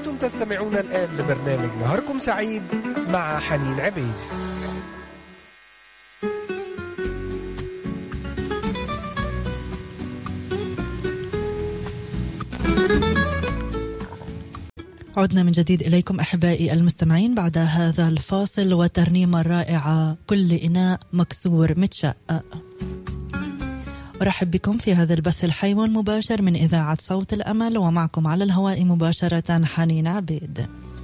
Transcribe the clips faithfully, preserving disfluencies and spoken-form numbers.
أنتم تستمعون الآن لبرنامج نهاركم سعيد مع حنين عبيد. عدنا من جديد إليكم أحبائي المستمعين بعد هذا الفاصل وترنيمة رائعة كل إناء مكسور متشقق. أرحب بكم في هذا البث الحي والمباشر من إذاعة صوت الأمل، ومعكم على الهواء مباشرة حنين عبيد.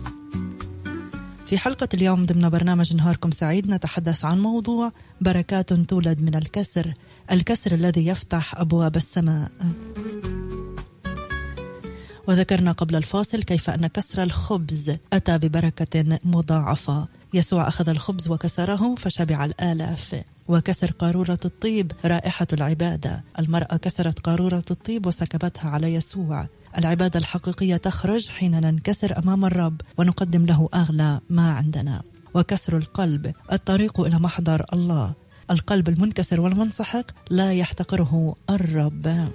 في حلقة اليوم ضمن برنامج نهاركم سعيد نتحدث عن موضوع بركات تولد من الكسر، الكسر الذي يفتح أبواب السماء. وذكرنا قبل الفاصل كيف أن كسر الخبز أتى ببركة مضاعفة. يسوع أخذ الخبز وكسره فشبع الآلاف. وكسر قارورة الطيب رائحة العبادة. المرأة كسرت قارورة الطيب وسكبتها على يسوع. العبادة الحقيقية تخرج حين ننكسر أمام الرب ونقدم له أغلى ما عندنا. وكسر القلب الطريق إلى محضر الله. القلب المنكسر والمنسحق لا يحتقره الرب.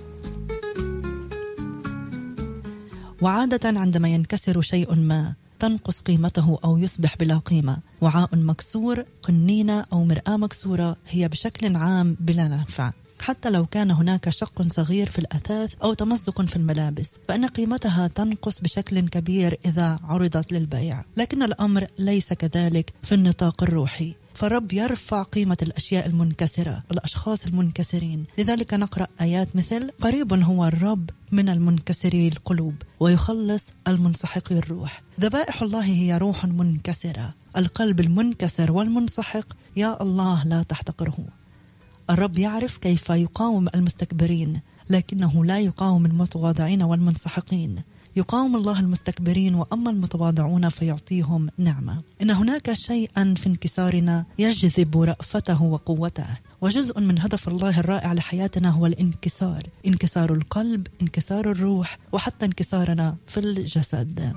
وعادة عندما ينكسر شيء ما تنقص قيمته أو يصبح بلا قيمة. وعاء مكسور، قنينة أو مرآة مكسورة هي بشكل عام بلا نفع. حتى لو كان هناك شق صغير في الأثاث أو تمزق في الملابس فإن قيمتها تنقص بشكل كبير إذا عرضت للبيع. لكن الأمر ليس كذلك في النطاق الروحي، فالرب يرفع قيمة الأشياء المنكسرة، الأشخاص المنكسرين. لذلك نقرأ آيات مثل قريب هو الرب من المنكسري القلوب ويخلص المنسحقي الروح. ذبائح الله هي روح منكسرة. القلب المنكسر والمنسحق يا الله لا تحتقره. الرب يعرف كيف يقاوم المستكبرين، لكنه لا يقاوم المتواضعين والمنسحقين. يقاوم الله المستكبرين، وأما المتواضعون فيعطيهم نعمة. إن هناك شيئا في انكسارنا يجذب رأفته وقوته، وجزء من هدف الله الرائع لحياتنا هو الانكسار، انكسار القلب، انكسار الروح، وحتى انكسارنا في الجسد.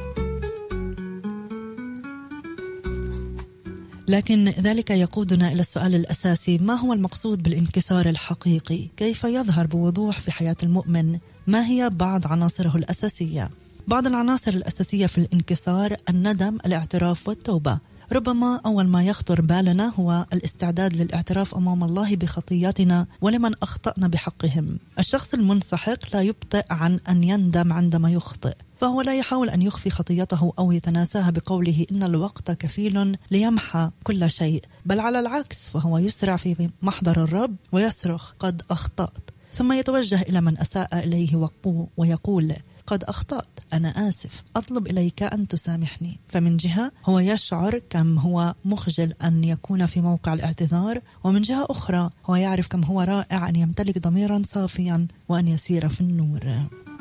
لكن ذلك يقودنا إلى السؤال الأساسي: ما هو المقصود بالانكسار الحقيقي؟ كيف يظهر بوضوح في حياة المؤمن؟ ما هي بعض عناصره الأساسية؟ بعض العناصر الأساسية في الانكسار الندم، الاعتراف والتوبة. ربما أول ما يخطر بالنا هو الاستعداد للاعتراف أمام الله بخطياتنا ولمن أخطأنا بحقهم. الشخص المنسحق لا يبطئ عن أن يندم عندما يخطئ، فهو لا يحاول أن يخفي خطيته أو يتناساها بقوله إن الوقت كفيل ليمحى كل شيء، بل على العكس، فهو يسرع في محضر الرب ويصرخ قد أخطأت، ثم يتوجه إلى من أساء إليه ويقول قد أخطأت، أنا آسف، أطلب إليك أن تسامحني. فمن جهة هو يشعر كم هو مخجل أن يكون في موقع الاعتذار، ومن جهة أخرى هو يعرف كم هو رائع أن يمتلك ضميرا صافيا وأن يسير في النور.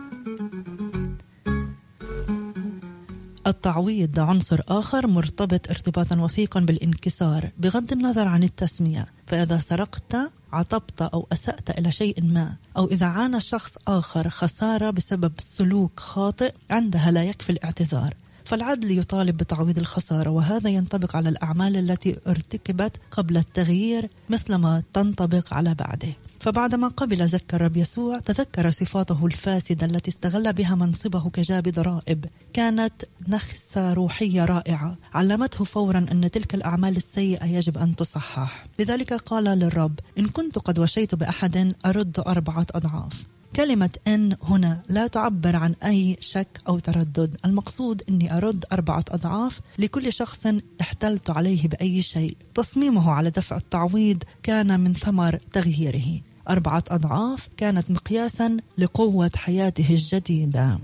التعويض عنصر آخر مرتبط ارتباطا وثيقا بالانكسار بغض النظر عن التسمية. فإذا سرقت، عطبت أو أسأت إلى شيء ما، أو إذا عانى شخص آخر خسارة بسبب سلوك خاطئ، عندها لا يكفي الاعتذار، فالعدل يطالب بتعويض الخسارة، وهذا ينطبق على الأعمال التي ارتكبت قبل التغيير مثلما تنطبق على بعده. فبعدما قبل زكى الرب يسوع تذكر صفاته الفاسدة التي استغل بها منصبه كجاب ضرائب. كانت نخسة روحية رائعة علمته فورا أن تلك الأعمال السيئة يجب أن تصحح. لذلك قال للرب إن كنت قد وشيت بأحد أرد أربعة أضعاف. كلمة إن هنا لا تعبر عن أي شك أو تردد. المقصود أني أرد أربعة أضعاف لكل شخص احتلت عليه بأي شيء. تصميمه على دفع التعويض كان من ثمر تغييره. أربعة أضعاف كانت مقياسا لقوة حياته الجديدة.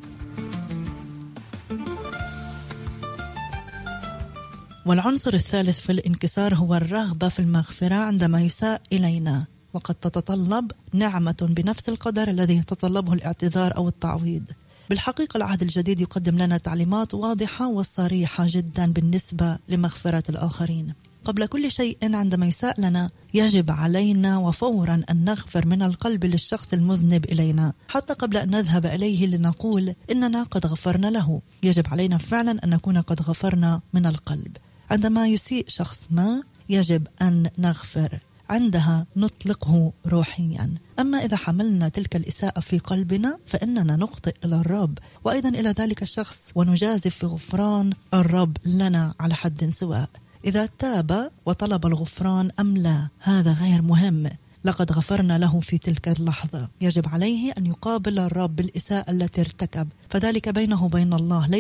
والعنصر الثالث في الانكسار هو الرغبة في المغفرة عندما يساء إلينا، وقد تتطلب نعمة بنفس القدر الذي يتطلبه الاعتذار أو التعويض. بالحقيقة العهد الجديد يقدم لنا تعليمات واضحة وصريحة جدا بالنسبة لمغفرة الآخرين. قبل كل شيء عندما يساء لنا يجب علينا وفورا أن نغفر من القلب للشخص المذنب إلينا، حتى قبل أن نذهب إليه لنقول إننا قد غفرنا له. يجب علينا فعلا أن نكون قد غفرنا من القلب. عندما يسيء شخص ما يجب أن نغفر. عندها نطلقه روحيا. أما إذا حملنا تلك الإساءة في قلبنا فإننا نخطئ إلى الرب وأيضا إلى ذلك الشخص ونجازف في غفران الرب لنا على حد سواء. إذا تاب وطلب الغفران أم لا هذا غير مهم، لقد غفرنا له في تلك اللحظة. يجب عليه أن يقابل الرب بالإساءة التي ارتكب، فذلك بينه وبين الله.